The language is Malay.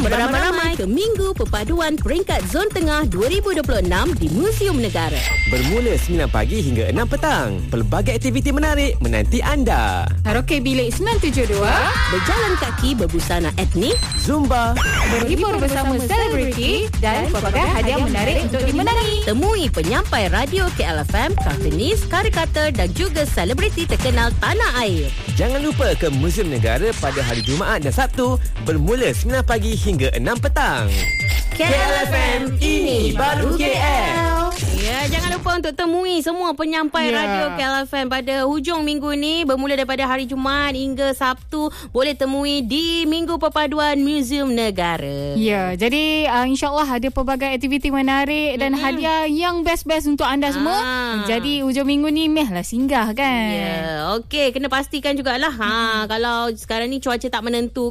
beramai-ramai ke Minggu Perpaduan Peringkat Zon Tengah 2026 di Museum Negara. Bermula 9 pagi hingga 6 petang. Pelbagai aktiviti menarik menanti anda. Karaoke bilik 972, Berjalan kaki berbusana etnik, Zumba, berhibur bersama selebriti dan pelbagai hadiah menarik untuk dimenangi. temui penyampai radio KLFM, kartunis, karikatur dan juga selebriti terkenal tanah air. Jangan lupa ke Museum Negara pada hari Jumaat dan Sabtu bermula 9 pagi hingga 6 petang. KLFM, ini baru KL. Ya, jangan lupa untuk temui semua penyampai radio KLFM pada hujung minggu ni, bermula daripada hari Jumaat hingga Sabtu. Boleh temui di Minggu Perpaduan Museum Negara. Ya, jadi insyaAllah ada pelbagai aktiviti menarik dan hadiah yang best-best untuk anda semua. Jadi hujung minggu ni mehlah singgah kan. Ya, okey, kena pastikan jugalah. Kalau sekarang ni cuaca tak menentu